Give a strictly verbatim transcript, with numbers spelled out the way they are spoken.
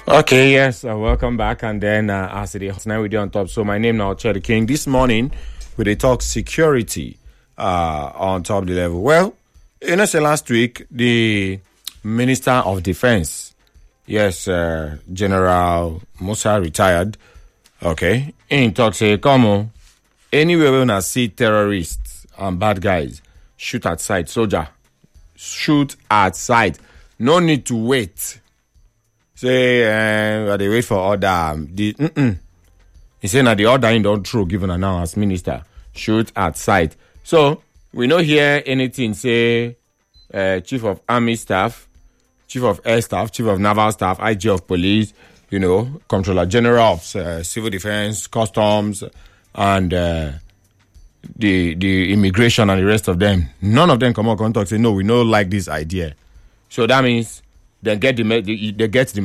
Okay, yes, uh, welcome back. And then uh, as it is now we do on top. So my name now Cherry King. This morning we dey talk security uh, on top of the level. Well, you know, say last week the Minister of Defense, yes, uh, General Musa retired. Okay, in talk say, come on, anywhere we wanna see terrorists and bad guys, shoot at sight, soldier, shoot at sight. No need to wait. Say, uh, they wait for order. The, mm-mm. He said, now the order in don't true given now as minister. Shoot at sight. So, we don't hear anything say, uh, Chief of Army Staff, Chief of Air Staff, Chief of Naval Staff, I G of Police, you know, Controller General of uh, Civil Defense, Customs, and uh, the the immigration and the rest of them. None of them come out and talk, say, no, we don't like this idea. So that means they get the, they get the